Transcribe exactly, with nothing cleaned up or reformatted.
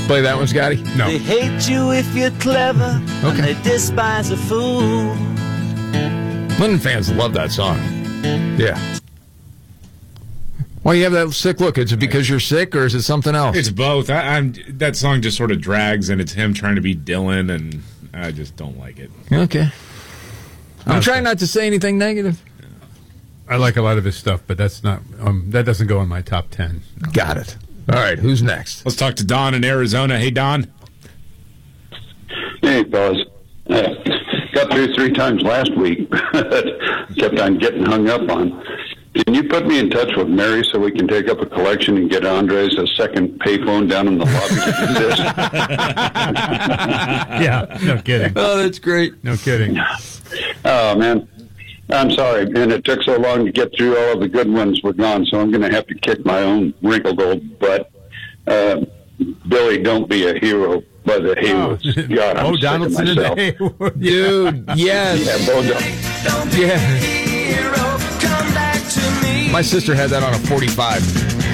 Play that one, Scotty? No. They hate you if you're clever, Okay. and they despise a fool. Lennon fans love that song. Yeah. Why you have that sick look? Is it because you're sick, or is it something else? It's both. I, I'm that song just sort of drags, and it's him trying to be Dylan, and I just don't like it. Okay. I'm Okay. trying not to say anything negative. I like a lot of his stuff, but that's not um, that doesn't go in my top ten. No. Got it. All right, who's next? Let's talk to Don in Arizona. Hey, Don. Hey, fellas. Uh, got through three times last week. Kept on getting hung up on. Can you put me in touch with Mary so we can take up a collection and get Andres a second payphone down in the lobby to do this? Yeah, no kidding. Oh, that's great. No kidding. Oh, man. I'm sorry, man. It took so long to get through. All of the good ones were gone, so I'm going to have to kick my own wrinkled old butt. Uh, Billy, don't be a hero by the Haywoods. Oh, God, I'm Bo sick Donaldson of and the myself. Haywood. Dude, yes. Yeah, Bo Don- Yeah. My sister had that on a forty-five.